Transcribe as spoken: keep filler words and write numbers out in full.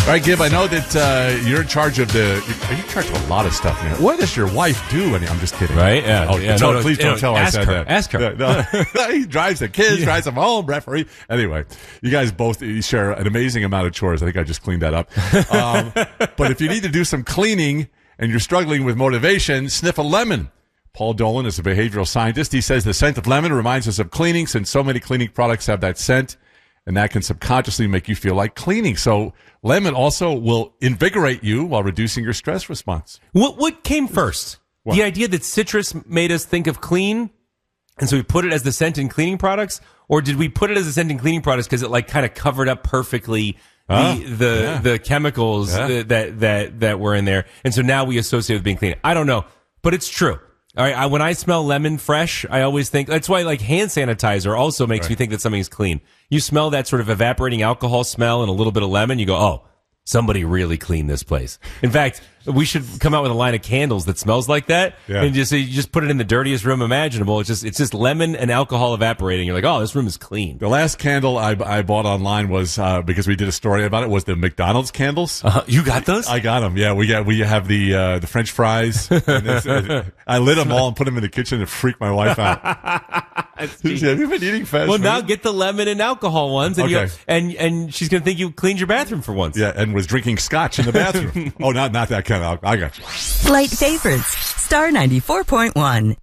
All right, Gib, I know that uh, you're in charge of the... Are you in charge of a lot of stuff now? What does your wife do? And I'm just kidding. Right? Yeah. Oh, yeah, tell, no, no, please don't no, tell I ask said her, that. Ask her. No, no. He drives the kids, yeah. drives them home, referee. Anyway, you guys both share an amazing amount of chores. I think I just cleaned that up. Um, but if you need to do some cleaning and you're struggling with motivation, sniff a lemon. Paul Dolan is a behavioral scientist. He says the scent of lemon reminds us of cleaning since so many cleaning products have that scent. And that can subconsciously make you feel like cleaning. So lemon also will invigorate you while reducing your stress response. What what came first? What? The idea that citrus made us think of clean, and so we put it as the scent in cleaning products? Or did we put it as a scent in cleaning products because it like kind of covered up perfectly the huh? the, yeah. the chemicals yeah. that, that that that were in there? And so now we associate it with being clean. I don't know, but it's true. All right, I, when I smell lemon fresh, I always think that's why like hand sanitizer also makes right. me think that something is clean. You smell that sort of evaporating alcohol smell and a little bit of lemon, you go, oh, somebody really cleaned this place. In fact, we should come out with a line of candles that smells like that, yeah. and just you just put it in the dirtiest room imaginable. It's just it's just lemon and alcohol evaporating. You're like, oh, this room is clean. The last candle I, I bought online was uh, because we did a story about it. Was the McDonald's candles? Uh, you got those? I got them. Yeah, we got we have the uh, the French fries. And uh, I lit them all and put them in the kitchen and freaked my wife out. Have you been eating fast Well, food? now get the lemon and alcohol ones, and Okay. you, and and she's gonna think you cleaned your bathroom for once. Yeah, and was drinking scotch in the bathroom. oh, not not that kind of alcohol. I got you. Light favorites. Star ninety-four point one.